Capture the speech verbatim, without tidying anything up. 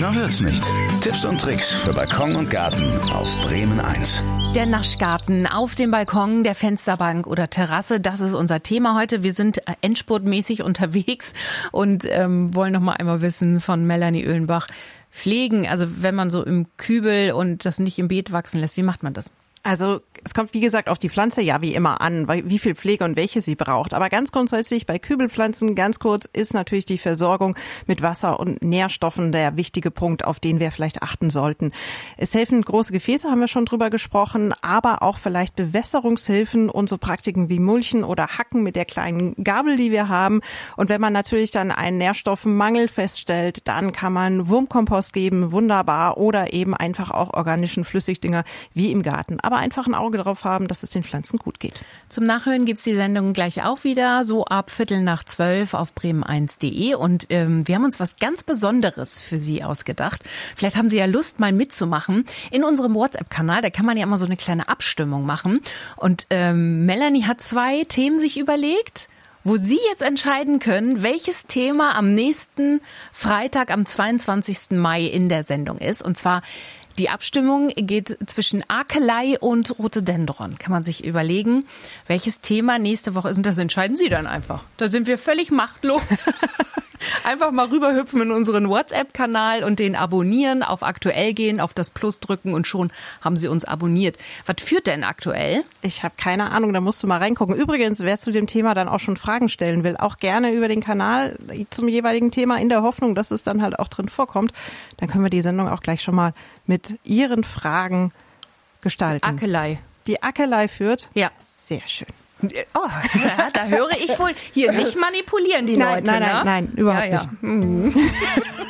Schöner wird's nicht. Tipps und Tricks für Balkon und Garten auf Bremen eins. Der Naschgarten auf dem Balkon, der Fensterbank oder Terrasse, das ist unser Thema heute. Wir sind endspurtmäßig unterwegs und ähm, wollen noch mal einmal wissen von Melanie Oehlenbach. Pflegen, also wenn man so im Kübel und das nicht im Beet wachsen lässt, wie macht man das? Also es kommt, wie gesagt, auf die Pflanze ja wie immer an, wie viel Pflege und welche sie braucht. Aber ganz grundsätzlich bei Kübelpflanzen, ganz kurz, ist natürlich die Versorgung mit Wasser und Nährstoffen der wichtige Punkt, auf den wir vielleicht achten sollten. Es helfen große Gefäße, haben wir schon drüber gesprochen, aber auch vielleicht Bewässerungshilfen und so Praktiken wie Mulchen oder Hacken mit der kleinen Gabel, die wir haben. Und wenn man natürlich dann einen Nährstoffenmangel feststellt, dann kann man Wurmkompost geben, wunderbar, oder eben einfach auch organischen Flüssigdünger wie im Garten. Aber einfach ein Auge darauf haben, dass es den Pflanzen gut geht. Zum Nachhören gibt's die Sendung gleich auch wieder, so ab Viertel nach zwölf auf bremen eins punkt de. Und ähm, wir haben uns was ganz Besonderes für Sie ausgedacht. Vielleicht haben Sie ja Lust, mal mitzumachen. In unserem WhatsApp-Kanal, da kann man ja immer so eine kleine Abstimmung machen. Und ähm, Melanie hat zwei Themen sich überlegt, wo Sie jetzt entscheiden können, welches Thema am nächsten Freitag, am zweiundzwanzigsten Mai in der Sendung ist. Und zwar die Abstimmung geht zwischen Akelei und Rhododendron. Kann man sich überlegen, welches Thema nächste Woche ist. Und das entscheiden Sie dann einfach. Da sind wir völlig machtlos. Einfach mal rüberhüpfen in unseren WhatsApp-Kanal und den abonnieren, auf aktuell gehen, auf das Plus drücken und schon haben Sie uns abonniert. Was führt denn aktuell? Ich habe keine Ahnung, da musst du mal reingucken. Übrigens, wer zu dem Thema dann auch schon Fragen stellen will, auch gerne über den Kanal zum jeweiligen Thema, in der Hoffnung, dass es dann halt auch drin vorkommt. Dann können wir die Sendung auch gleich schon mal mit Ihren Fragen gestalten. Akelei. Die Akelei führt? Ja. Sehr schön. Oh, ja, da höre ich wohl. Hier nicht manipulieren die nein, Leute. Nein, nein, ne? nein, nein, überhaupt ja, ja. nicht.